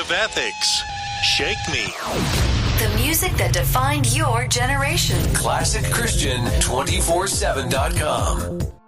of ethics. Shake Me. The music that defined your generation. ClassicChristian247.com.